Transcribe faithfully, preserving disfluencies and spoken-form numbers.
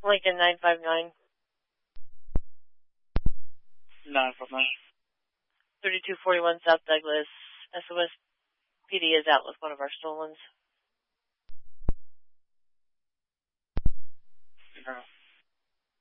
Lincoln nine five nine. nine five nine. thirty-two forty-one South Douglas. S O S P D is out with one of our stolens.